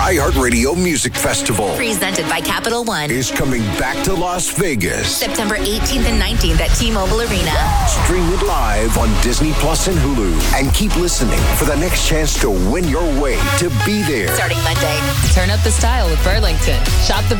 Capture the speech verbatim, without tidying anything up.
iHeartRadio Music Festival Presented by Capital One. is coming back to Las Vegas. September eighteenth and nineteenth at T-Mobile Arena. Stream it live on Disney Plus and Hulu. And keep listening for the next chance to win your way to be there. Starting Monday. Turn up the style with Burlington. Shop the